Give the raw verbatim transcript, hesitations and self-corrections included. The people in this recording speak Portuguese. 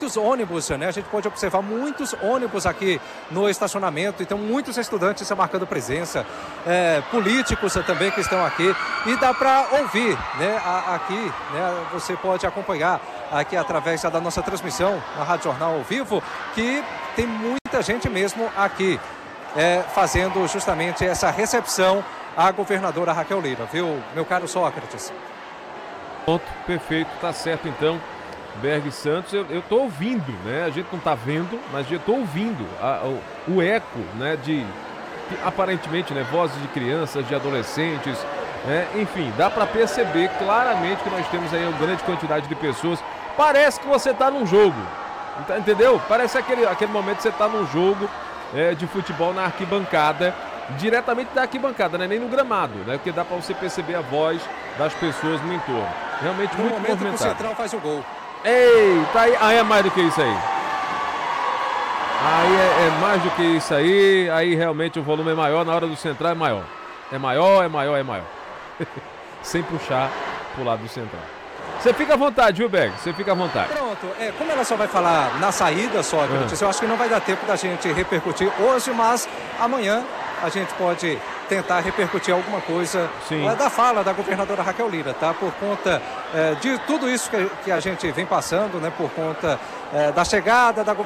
muitos ônibus, né? A gente pode observar muitos ônibus aqui no estacionamento, então muitos estudantes estão marcando presença, é, políticos também que estão aqui, e dá para ouvir, né? Aqui, né? Você pode acompanhar aqui através da nossa transmissão na Rádio Jornal ao vivo, que tem muita gente mesmo aqui, é, fazendo justamente essa recepção à governadora Raquel Lira, viu, meu caro Sócrates? Ponto, perfeito, tá certo então. Berg Santos, eu, eu tô ouvindo, né? A gente não tá vendo, mas eu tô ouvindo a, o, o eco, né? De, de aparentemente, né? Vozes de crianças, de adolescentes, né? Enfim, dá para perceber claramente que nós temos aí uma grande quantidade de pessoas. Parece que você tá num jogo, entendeu? Parece aquele, aquele momento que você tá num jogo é, de futebol na arquibancada, diretamente da arquibancada, né? Nem no gramado, né? Porque dá para você perceber a voz das pessoas no entorno. Realmente no muito momento movimentado. Que o Central faz o gol. Eita, aí, aí é mais do que isso aí. Aí é, é mais do que isso aí. Aí realmente o volume é maior, na hora do Central é maior. É maior, é maior, é maior. Sem puxar pro lado do Central. Você fica à vontade, viu, Berg? Você fica à vontade. Pronto, é, como ela só vai falar na saída, Sócrates, ah. eu acho que não vai dar tempo da gente repercutir hoje, mas amanhã a gente pode tentar repercutir alguma coisa é, da fala da governadora Raquel Lira, tá? Por conta é, de tudo isso que, que a gente vem passando, né? Por conta é, da chegada da governadora